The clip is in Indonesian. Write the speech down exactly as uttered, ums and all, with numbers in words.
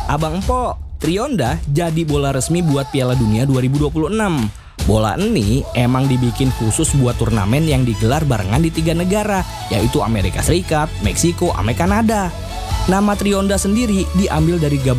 Abang Empo, Trionda jadi bola resmi buat Piala Dunia dua ribu dua puluh enam. Bola ini emang dibikin khusus buat turnamen yang digelar barengan di tiga negara, yaitu Amerika Serikat, Meksiko, sama Kanada. Nama Trionda sendiri diambil dari gabungan